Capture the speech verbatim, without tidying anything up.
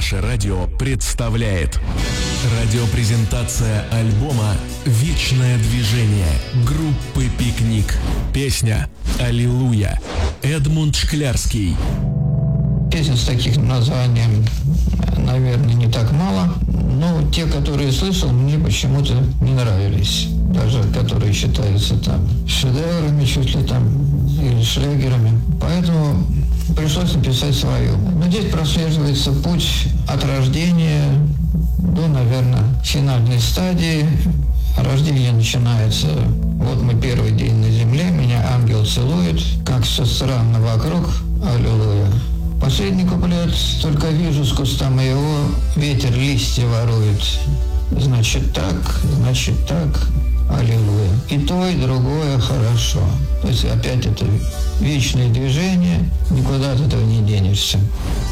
Наше радио представляет радиопрезентация альбома «Вечное движение» группы «Пикник». Песня «Аллилуйя». Эдмунд Шклярский. Песен с таким названием, наверное, не так мало, но те, которые слышал, мне почему-то не нравились. Даже которые считаются там шедеврами, чуть ли там, или шлягерами. Поэтому пришлось написать свою. Но здесь прослеживается путь от рождения до, наверное, финальной стадии. Рождение начинается, вот мы первый день на земле, меня ангел целует, как все странно вокруг, аллилуйя. Последний куплет: только вижу с куста моего, ветер листья ворует. Значит так, значит так, аллилуйя. И то, и другое хорошо. То есть опять это вечное движение, никуда от этого не денешься.